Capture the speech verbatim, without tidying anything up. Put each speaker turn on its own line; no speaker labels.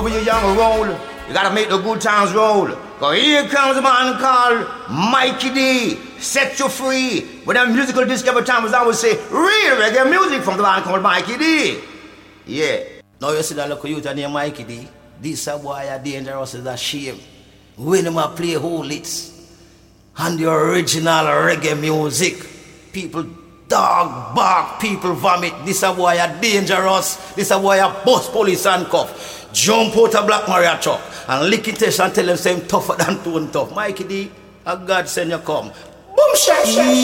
over your young roll. You gotta make the good times roll. Cause here comes a man called Mikey D. Set you free. With a musical discovery time, as I would say, real reggae music from the man called Mikey D. Yeah. Now you see that local youth named Mikey D. This a boy are dangerous as a shame. When him a play whole hits and the original reggae music, people dog bark, people vomit. This a boy are dangerous. This a boy a bust police handcuff. Jump out a Black Maria truck and lick it and tell him same tougher than two and tough. Mikey D, a God send you come. Boom shot shot.